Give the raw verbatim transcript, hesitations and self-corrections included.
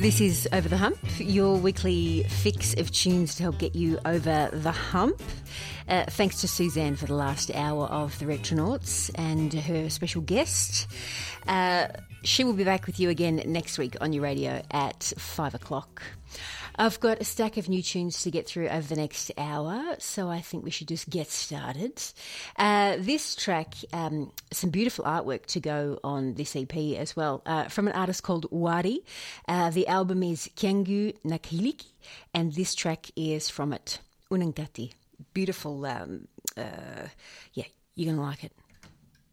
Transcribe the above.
This is Over the Hump, your weekly fix of tunes to help get you over the hump. Uh, thanks to Suzanne for the last hour of The Retronauts and her special guest. Uh, she will be back with you again next week on your radio at five o'clock. I've got a stack of new tunes to get through over the next hour, so I think we should just get started. Uh, this track, um, some beautiful artwork to go on this E P as well, uh, from an artist called Wari. Uh, the album is Kyangu Nakiliki, and this track is from it, Unangati. Beautiful, um, uh, yeah, you're going to like it.